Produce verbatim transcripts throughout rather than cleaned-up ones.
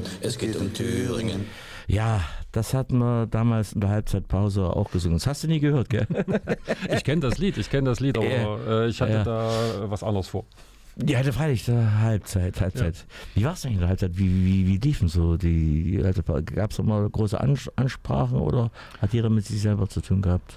es geht um Thüringen. Ja, das hatten wir damals in der Halbzeitpause auch gesungen. Das hast du nie gehört, gell? Ich kenne das Lied, ich kenne das Lied, aber äh, ich hatte ja. da was anderes vor. Die hatte freilich der Halbzeit, Halbzeit. Ja. Wie war es eigentlich in der Halbzeit? Wie, wie, wie liefen so die, die gab es immer große Ansprachen oder hat jeder mit sich selber zu tun gehabt?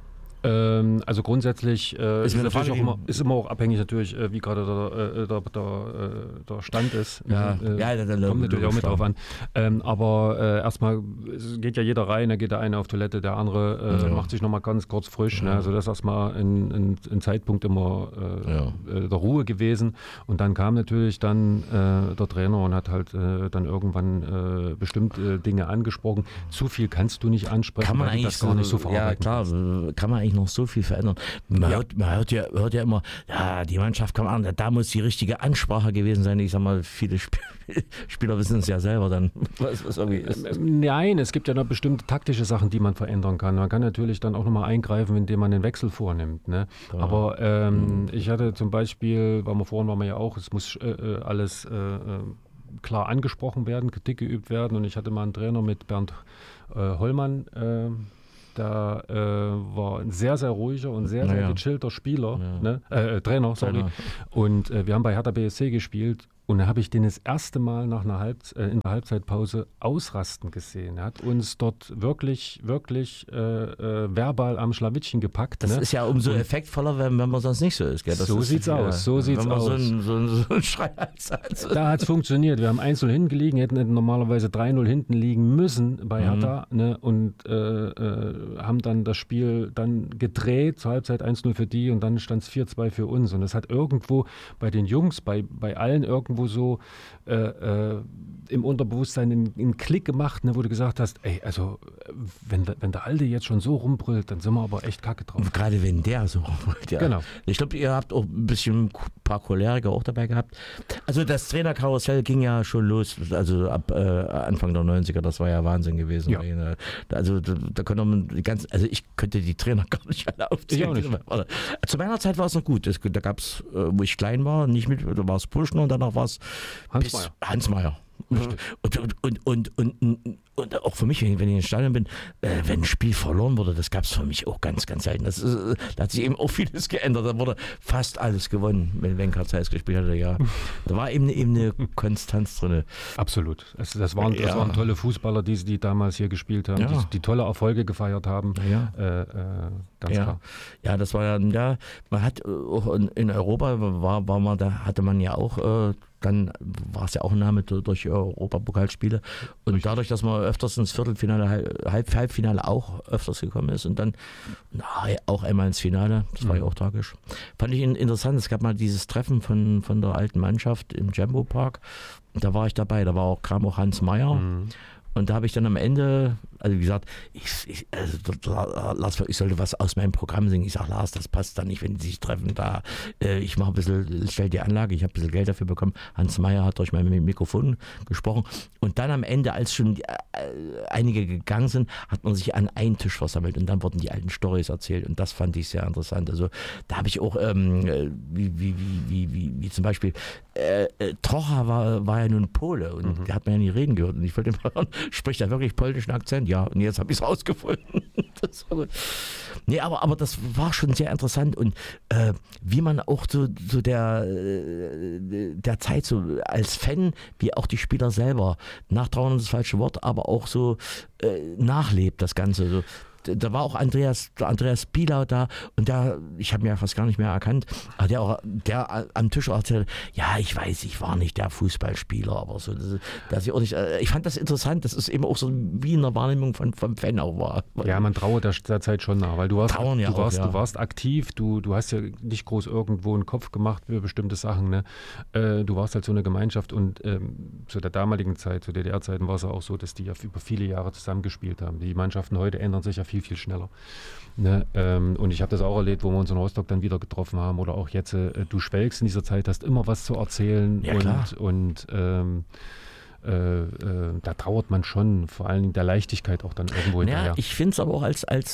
Ähm, also grundsätzlich äh, ist, ist, natürlich Frage, auch immer, ist immer auch abhängig natürlich, äh, wie gerade der, äh, der, der, der Stand ist. Ja, äh, ja, dann kommt natürlich auch mit drauf an. Ähm, aber äh, erstmal geht ja jeder rein, da geht der eine auf Toilette, der andere äh, ja. macht sich nochmal ganz kurz frisch. Ja. Ne? Also das ist erstmal ein, ein, ein Zeitpunkt immer äh, ja. äh, der Ruhe gewesen. Und dann kam natürlich dann äh, der Trainer und hat halt äh, dann irgendwann äh, bestimmte Dinge angesprochen. Zu viel kannst du nicht ansprechen, kann man weil eigentlich das gar nicht so verarbeiten. Ja klar, kann man eigentlich noch so viel verändern. Man, ja. hört, man hört, ja, hört ja immer, ja, die Mannschaft kam an, da muss die richtige Ansprache gewesen sein. Ich sag mal, viele Sp- Spieler wissen es ja selber dann, was, was irgendwie ist. Nein, es gibt ja noch bestimmte taktische Sachen, die man verändern kann. Man kann natürlich dann auch nochmal eingreifen, indem man den Wechsel vornimmt. Ne? Ja. Aber ähm, mhm. ich hatte zum Beispiel, weil wir vorhin waren wir ja auch, es muss äh, alles äh, klar angesprochen werden, Kritik geübt werden. Und ich hatte mal einen Trainer mit Bernd äh, Hollmann, äh, Da äh, war ein sehr, sehr ruhiger und sehr, sehr naja. gechillter Spieler, ja. ne? äh, Trainer, sorry. Trainer. Und äh, wir haben bei Hertha B S C gespielt und da habe ich den das erste Mal nach einer Halb, äh, in der Halbzeitpause ausrasten gesehen. Er hat uns dort wirklich, wirklich äh, äh, verbal am Schlawittchen gepackt. Das ne? ist ja umso und effektvoller, wenn, wenn man sonst nicht so ist. Gell? Das so ist, sieht's ja, aus, so sieht's wenn man aus. So ein, so ein, so ein Schrei hat. Da hat es funktioniert. Wir haben eins null hinten gelegen, hätten normalerweise drei null hinten liegen müssen bei Hertha mhm. ne? und äh, äh, haben dann das Spiel dann gedreht, zur Halbzeit eins null für die und dann stand es vier zwei für uns. Und das hat irgendwo bei den Jungs, bei, bei allen irgendwo so äh, äh, im Unterbewusstsein einen, einen Klick gemacht, ne, wo du gesagt hast, ey, also wenn, da, wenn der Alte jetzt schon so rumbrüllt, dann sind wir aber echt kacke drauf. Gerade wenn der so rumbrüllt, ja. Genau. Ich glaube, ihr habt auch ein bisschen ein paar Choleriker auch dabei gehabt. Also das Trainerkarussell ging ja schon los, also ab äh, Anfang der neunziger, das war ja Wahnsinn gewesen. Ja. Also da, da konnte man die ganzen, also ich könnte die Trainer gar nicht alle aufzählen. Ich auch nicht. Zu meiner Zeit war es noch gut. Es, da gab es, wo ich klein war, nicht mit, da war es Puschner und danach war es Hans Meyer. Hans Meyer. Und, und, und, und, und, und auch für mich, wenn ich in den Stadion bin, äh, wenn ein Spiel verloren wurde, das gab es für mich auch ganz, ganz selten. Das ist, da hat sich eben auch vieles geändert. Da wurde fast alles gewonnen, wenn Wenker Zeiss gespielt hatte. Ja. Da war eben, eben eine Konstanz drin. Absolut. Es, das, waren, das ja. waren tolle Fußballer, die, die damals hier gespielt haben, ja. die, die tolle Erfolge gefeiert haben. Ja. Äh, äh, ganz ja. klar. Ja, das war ja, ja, man hat auch in, in Europa, war, war man, da hatte man ja auch, äh, dann war es ja auch ein Name durch Europapokalspiele und Richtig. Dadurch, dass man öfters ins Viertelfinale, Halb, Halbfinale auch öfters gekommen ist und dann na, auch einmal ins Finale, das war mhm. ja auch tragisch. Fand ich interessant, es gab mal dieses Treffen von, von der alten Mannschaft im Jambo Park, da war ich dabei, da war auch, kam auch Hans Meyer. Mhm. Und da habe ich dann am Ende, also wie gesagt, ich, ich, also, Lars, ich sollte was aus meinem Programm singen. Ich sage, Lars, das passt da nicht, wenn die sich treffen. Da, äh, ich mache ein bisschen, stell die Anlage, ich habe ein bisschen Geld dafür bekommen. Hans Meyer hat durch mein Mikrofon gesprochen. Und dann am Ende, als schon die, äh, einige gegangen sind, hat man sich an einen Tisch versammelt und dann wurden die alten Storys erzählt. Und das fand ich sehr interessant. Also da habe ich auch, ähm, wie, wie, wie, wie, wie, wie zum Beispiel, äh, äh, Trocha war, war ja nun Pole und mhm. der hat man ja nie reden gehört. Und ich wollte immer hören, spricht er wirklich polnischen Akzent? Ja, und jetzt habe ich es rausgefunden. Das war, nee, aber, aber das war schon sehr interessant und äh, wie man auch so, so der, der Zeit so als Fan, wie auch die Spieler selber, nachtrauern ist das falsche Wort, aber auch so äh, nachlebt das Ganze. So. Da war auch Andreas, Andreas Bielau da und der, ich habe ihn ja fast gar nicht mehr erkannt, aber der, auch, der am Tisch erzählt, ja, ich weiß, ich war nicht der Fußballspieler, aber so, das, dass ich, auch nicht, ich fand das interessant, das ist eben auch so wie in der Wahrnehmung von, vom Fan auch war. Ja, man trauert der, der Zeit schon nach, weil du warst, Trauern ja du, warst, auch, ja. du warst aktiv, du, du hast ja nicht groß irgendwo einen Kopf gemacht für bestimmte Sachen, ne? Äh, du warst halt so eine Gemeinschaft und ähm, zu der damaligen Zeit, zu D D R-Zeiten war es ja auch so, dass die ja über viele Jahre zusammengespielt haben. Die Mannschaften heute ändern sich ja viel, viel schneller. Ne? Ähm, und ich habe das auch erlebt, wo wir uns in Rostock dann wieder getroffen haben oder auch jetzt, äh, du schwelgst in dieser Zeit, hast immer was zu erzählen ja, und, klar. und ähm, äh, äh, da trauert man schon, vor allen Dingen der Leichtigkeit auch dann irgendwo hinterher. Ja, ich finde es aber auch als, als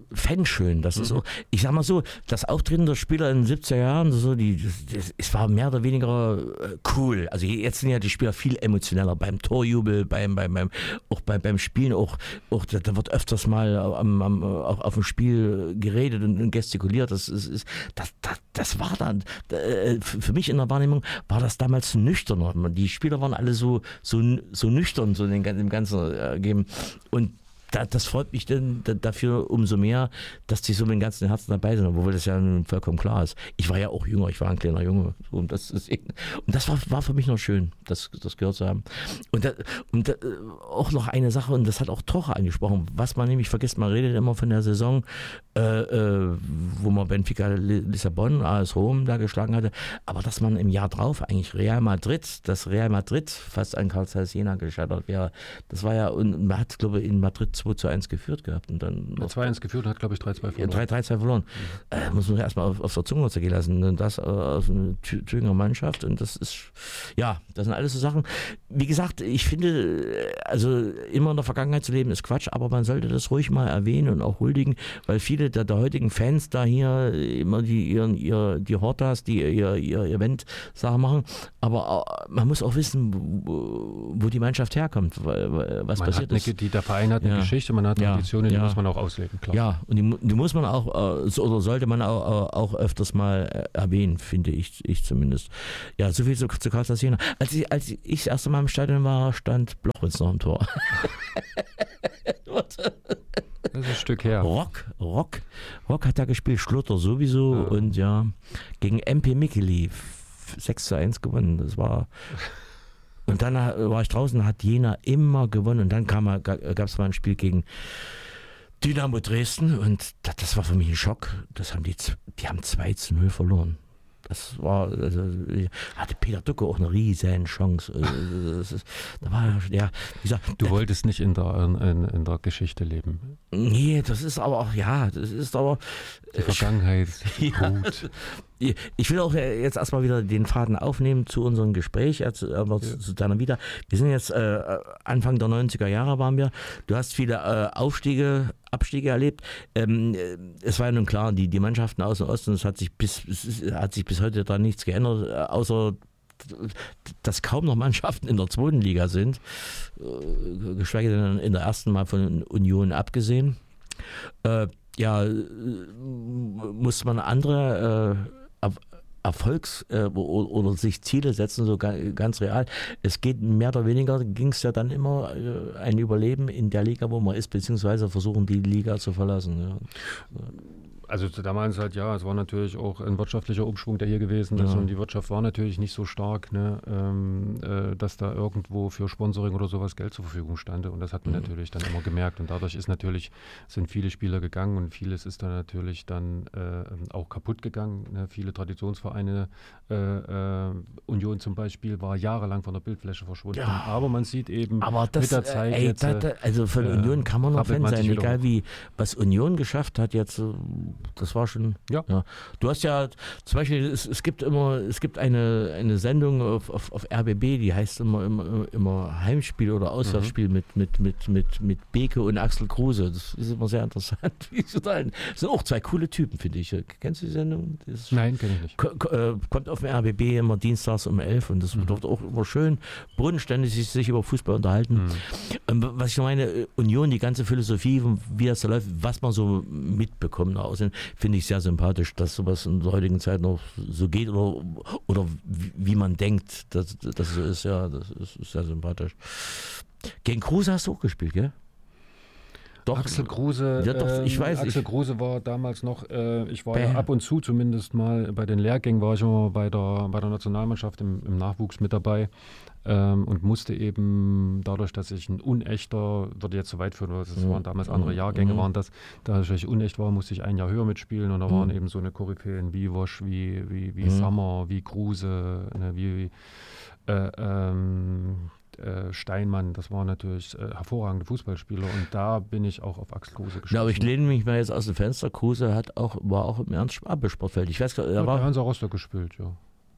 fanschön. Das Mhm. ist so, ich sag mal so, das Auftreten der Spieler in den siebziger Jahren, so die, das, das, es war mehr oder weniger äh, cool. Also jetzt sind ja die Spieler viel emotioneller beim Torjubel, beim, beim, beim, auch beim, beim Spielen, auch, auch da, da wird öfters mal am, am, auch auf dem Spiel geredet und, und gestikuliert. Das, ist, ist, das, das, das war dann, äh, für mich in der Wahrnehmung war das damals nüchterner. Die Spieler waren alle so, so, so nüchtern, so in dem ganzen äh, Game. Und Da, das freut mich denn da, dafür umso mehr, dass die so mit dem ganzen Herzen dabei sind, obwohl das ja nun vollkommen klar ist. Ich war ja auch jünger, ich war ein kleiner Junge. So, und das, ist, und das war, war für mich noch schön, das, das gehört zu haben. Und, da, und da, auch noch eine Sache, und das hat auch Toche angesprochen, was man nämlich vergisst, man redet immer von der Saison, äh, äh, wo man Benfica Lissabon, A S Rom da geschlagen hatte, aber dass man im Jahr drauf eigentlich Real Madrid, dass Real Madrid fast an Carl Zeiss Jena gescheitert wäre, das war ja, und man hat, glaube ich, in Madrid zwei zu eins geführt gehabt und dann zwei eins geführt und hat, glaube ich, drei zwei verloren. drei zwei verloren. Mhm. Äh, muss man erstmal auf, auf der Zunge zergehen lassen. Und das äh, aus einer Thüringer Mannschaft. Und das ist, ja, das sind alles so Sachen. Wie gesagt, ich finde, also immer in der Vergangenheit zu leben ist Quatsch, aber man sollte das ruhig mal erwähnen und auch huldigen, weil viele der, der heutigen Fans da hier immer die ihren, ihr, die Hortas, die ihr, ihr Event-Sachen machen. Aber man muss auch wissen, wo, wo die Mannschaft herkommt, was man passiert hat ist. Eine, die, der Verein hat eine ja. Geschichte, man hat Traditionen, ja, die ja. muss man auch ausleben, klar. Ja, und die, die muss man auch, äh, oder sollte man auch, auch öfters mal äh, erwähnen, finde ich, ich zumindest. Ja, so viel zu, zu Carl Zeiss Jena. Als ich, als ich das erste Mal im Stadion war, stand Blochwitz noch im Tor. Das ist ein Stück her. Rock, Rock, Rock hat da gespielt, Schlutter sowieso ja. Und ja, gegen M P Mikkeli sechs zu eins gewonnen. Das war... Und dann war ich draußen, hat Jena immer gewonnen. Und dann gab es mal ein Spiel gegen Dynamo Dresden. Und das, das war für mich ein Schock. Das haben die, die haben zwei zu null verloren. Das war, also, hatte Peter Ducke auch eine riesen Chance. Das ist, da war, ja, wie gesagt, du wolltest nicht in der, in, in der Geschichte leben. Nee, das ist aber auch, ja, das ist aber... Die Vergangenheit ja, gut. Ich will auch jetzt erstmal wieder den Faden aufnehmen zu unserem Gespräch, aber ja. zu, zu deiner Wieder. Wir sind jetzt äh, Anfang der neunziger Jahre waren wir. Du hast viele äh, Aufstiege, Abstiege erlebt. Ähm, es war ja nun klar, die, die Mannschaften aus dem Osten, es hat sich bis, es hat sich bis heute da nichts geändert, außer dass kaum noch Mannschaften in der zweiten Liga sind, geschweige denn in der ersten Mal von Union abgesehen. Äh, ja, muss man andere äh, Erfolgs- äh, oder, oder sich Ziele setzen, so ganz real. Es geht mehr oder weniger, ging es ja dann immer äh, ein Überleben in der Liga, wo man ist, beziehungsweise versuchen, die Liga zu verlassen. Ja. Also damals halt, ja, es war natürlich auch ein wirtschaftlicher Umschwung, der hier gewesen ist, ja. Und die Wirtschaft war natürlich nicht so stark, ne, ähm, äh, dass da irgendwo für Sponsoring oder sowas Geld zur Verfügung stand, und das hat man mhm. natürlich dann immer gemerkt, und dadurch ist natürlich, sind viele Spieler gegangen und vieles ist dann natürlich dann äh, auch kaputt gegangen, ne? Viele Traditionsvereine, äh, äh, Union zum Beispiel, war jahrelang von der Bildfläche verschwunden, ja. Aber man sieht eben aber das, mit der Zeit ey, jetzt, da, da, also von äh, Union kann man noch Fan sein, egal wie, was Union geschafft hat jetzt. Das war schon, ja. ja. Du hast ja zum Beispiel, es, es gibt immer, es gibt eine, eine Sendung auf, auf, auf R B B, die heißt immer, immer, immer Heimspiel oder Auswärtsspiel mhm. mit, mit, mit, mit, mit Beke und Axel Kruse. Das ist immer sehr interessant. Das sind auch zwei coole Typen, finde ich. Kennst du die Sendung? Das Nein, kenne ich nicht. Kommt auf dem R B B immer dienstags um elf, und das mhm. wird auch immer schön bodenständig sich, sich über Fußball unterhalten. Mhm. Was ich meine, Union, die ganze Philosophie, wie das da läuft, was man so mitbekommt nach außen, finde ich sehr sympathisch, dass sowas in der heutigen Zeit noch so geht, oder, oder wie, wie man denkt, dass das so ist. Ja, das ist, ist sehr sympathisch. Gegen Kruse hast du auch gespielt, gell? Doch. Axel Kruse, ja, doch, ich weiß, Axel ich, Kruse war damals noch, äh, ich war ja ab und zu zumindest mal, bei den Lehrgängen war ich immer bei der, bei der Nationalmannschaft im, im Nachwuchs mit dabei, ähm, und musste eben, dadurch, dass ich ein unechter, würde jetzt so weit führen, weil es waren damals andere Jahrgänge, waren das, da ich unecht war, musste ich ein Jahr höher mitspielen, und da waren eben so eine Koryphäen wie Wosch, wie, wie, wie Sammer, wie Kruse, ne, wie äh, ähm, Steinmann, das waren natürlich äh, hervorragende Fußballspieler, und da bin ich auch auf Axel Kruse gestoßen. Ja, aber ich lehne mich mal jetzt aus dem Fenster. Kruse hat auch, war auch im Ernst-Abel-Sportfeld. Ich weiß gar nicht, er hat war bei Hansa Rostock gespielt, ja.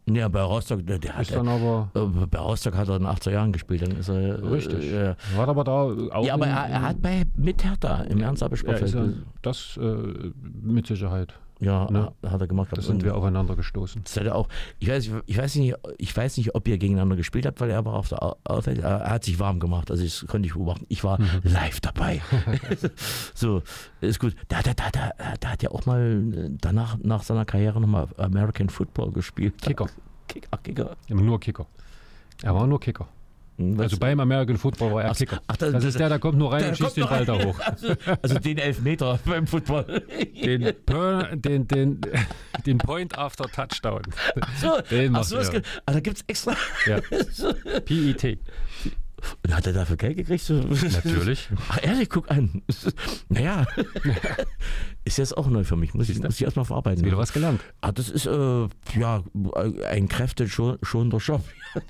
Ja, bei Rostock, der, der hat Ist dann aber äh, bei Rostock hat er in den achtziger Jahren gespielt. Dann ist er, äh, richtig. Äh, War aber da auch. ja, aber in, er, er hat bei mit Hertha im Ernst ja, ist ja, Sportfeld. das äh, mit Sicherheit. Ja, Ne? hat er gemacht. Da sind wir aufeinander gestoßen. Das hat er auch, ich, weiß, ich, weiß nicht, ich weiß nicht, ob ihr gegeneinander gespielt habt, weil er war auf der Aufwelt, er hat sich warm gemacht, also das konnte ich beobachten. Ich war mhm. live dabei. So, ist gut. Da, da, da, da, da hat er auch mal danach, nach seiner Karriere nochmal American Football gespielt. Kicker. Kick, ach, Kicker. Nur Kicker. Er war nur Kicker. Was? Also beim American Football war er ach, Kicker. Ach, das, das ist der, der kommt nur rein und schießt den Ball da hoch. Also, also den Elfmeter beim Football. Den, per, den, den, den Point after Touchdown. So, den ach so, es gibt, also da gibt es extra. Ja. P E T. Und hat er dafür Geld gekriegt? So? Natürlich. Ach ehrlich, guck an. Naja, ist jetzt auch neu für mich. Muss ich, muss ich erstmal verarbeiten. Wieder was gelernt. Ah, das ist äh, ja ein kräfteschonender Job.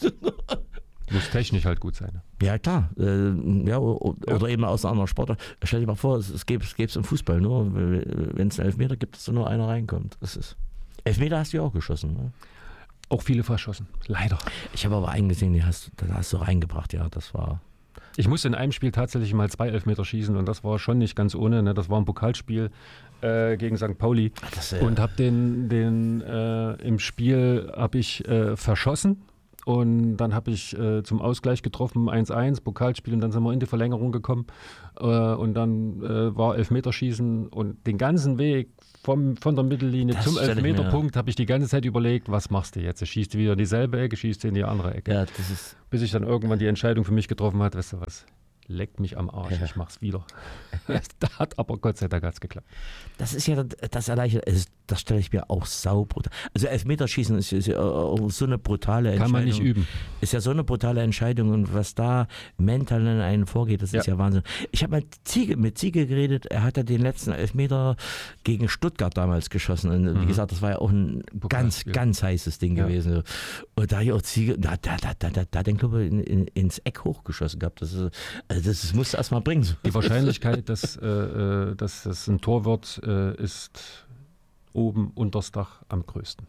Muss technisch halt gut sein. Ja, klar. Äh, ja, oder ja. eben aus einer anderen Sportart. Stell dir mal vor, es gäbe es im Fußball nur, wenn es einen Elfmeter gibt, dass nur einer reinkommt. Das ist, Elfmeter hast du ja auch geschossen, ne? Auch viele verschossen, leider. Ich habe aber einen gesehen, den hast, den hast du reingebracht, ja, das war... Ich musste in einem Spiel tatsächlich mal zwei Elfmeter schießen und das war schon nicht ganz ohne. Ne? Das war ein Pokalspiel äh, gegen Sankt Pauli das, äh und habe den, den äh, im Spiel habe ich äh, verschossen. Und dann habe ich äh, zum Ausgleich getroffen, eins eins, Pokalspiel, und dann sind wir in die Verlängerung gekommen. Äh, und dann äh, war Elfmeterschießen und den ganzen Weg vom, von der Mittellinie das zum Elfmeterpunkt habe ich die ganze Zeit überlegt, was machst du jetzt? Schießt du wieder in dieselbe Ecke, schießt du in die andere Ecke. Ja, das ist Bis ich dann irgendwann die Entscheidung für mich getroffen habe, weißt du was, leckt mich am Arsch, ja. Ich mach's wieder. Das hat aber Gott sei Dank hat's geklappt. Das ist ja das erleichtert, das stelle ich mir auch saubrutal. Also Elfmeterschießen ist, ist ja so eine brutale Entscheidung. Kann man nicht üben. Ist ja so eine brutale Entscheidung und was da mental in einen vorgeht, das ja. ist ja Wahnsinn. Ich habe mit Ziege, mit Ziege geredet, er hat ja den letzten Elfmeter gegen Stuttgart damals geschossen. Und mhm. wie gesagt, das war ja auch ein Pokal, ganz, ja. ganz heißes Ding ja. gewesen. Und da ich auch Ziege, da, da, da, da, da, da den Club in, in, ins Eck hochgeschossen gehabt. Das, ist, also das, das musst du erst mal bringen. Die Wahrscheinlichkeit, dass, äh, dass das ein Tor wird, äh, ist oben unters Dach am größten.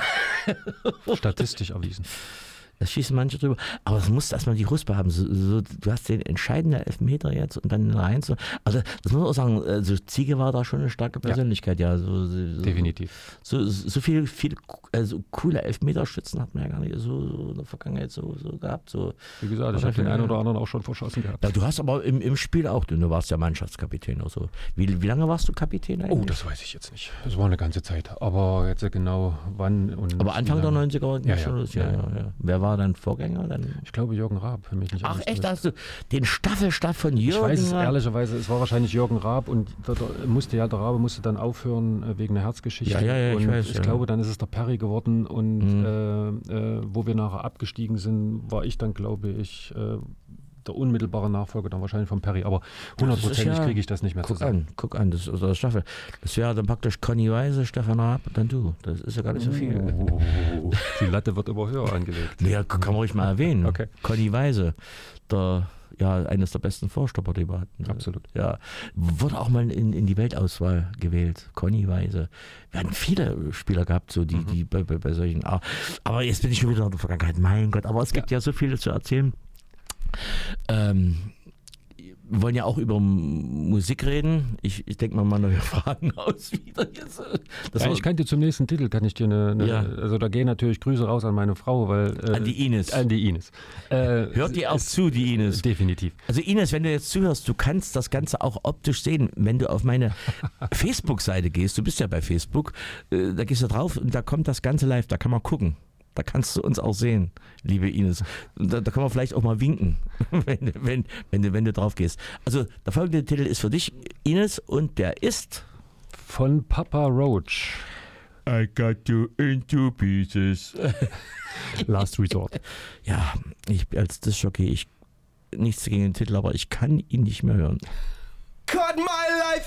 Statistisch erwiesen. Das schießen manche drüber. Aber es musst erstmal die Ruspe haben. So, so, du hast den entscheidenden Elfmeter jetzt und dann rein. So. Also, das muss man auch sagen. Also Ziege war da schon eine starke Persönlichkeit. Ja, ja so, so, definitiv. So, so viele, viele also coole Elfmeterschützen hat man ja gar nicht so, so in der Vergangenheit so, so gehabt. So. Wie gesagt, ich habe den einen oder anderen auch schon verschossen gehabt. Ja, du hast aber im, im Spiel auch, du warst ja Mannschaftskapitän oder so. Wie, wie lange warst du Kapitän eigentlich? Oh, das weiß ich jetzt nicht. Es war eine ganze Zeit. Aber jetzt genau wann und. Aber Anfang der neunziger ja, schon. Ja, ja, ja, ja. Wer war dein Vorgänger? Dann? Ich glaube Jürgen Raab, für mich nicht. Ach echt, hast du den Staffelstab von Jürgen Raab? Ich weiß es Raab? ehrlicherweise, es war wahrscheinlich Jürgen Raab und der, der musste ja, der Rabe musste dann aufhören wegen einer Herzgeschichte. Ja, ja, ja, ich und weiß, ich ja. glaube, dann ist es der Perry geworden und mhm. äh, äh, wo wir nachher abgestiegen sind, war ich dann, glaube ich, äh, der unmittelbare Nachfolger dann wahrscheinlich von Perry, aber hundertprozentig ja, kriege ich das nicht mehr guck zusammen. An, guck an, das ist das Staffel. Das wäre dann praktisch Conny Weise, Stefan Raab und dann du. Das ist ja gar nicht so viel. Oh, die Latte wird immer höher angelegt. Ja, kann man ruhig mal erwähnen. Okay. Conny Weise, der, ja, eines der besten Vorstopper, die wir hatten. Absolut. Ja, wurde auch mal in, in die Weltauswahl gewählt. Conny Weise. Wir hatten viele Spieler gehabt, so die, mhm. die bei, bei, bei solchen. Aber jetzt bin ich schon wieder in der Vergangenheit. Mein Gott, aber es gibt ja, ja so viel zu erzählen. Ähm, wir wollen ja auch über Musik reden. Ich, ich denke mal mal neue Fragen aus wieder. Jetzt. Das ja, ich kann dir zum nächsten Titel, kann ich dir eine, eine ja. also da gehen natürlich Grüße raus an meine Frau, weil äh, an die Ines. An die Ines. Äh, Hört dir auch zu, die Ines. Definitiv. Also Ines, wenn du jetzt zuhörst, du kannst das Ganze auch optisch sehen, wenn du auf meine Facebook-Seite gehst. Du bist ja bei Facebook, äh, da gehst du drauf und da kommt das Ganze live, da kann man gucken. Da kannst du uns auch sehen, liebe Ines. Da, da kann man vielleicht auch mal winken, wenn, wenn, wenn, du, wenn du drauf gehst. Also der folgende Titel ist für dich, Ines, und der ist von Papa Roach. I got you into pieces. Last Resort. Ja, ich als Disc-Jockey, ich nichts gegen den Titel, aber ich kann ihn nicht mehr hören. Cut my life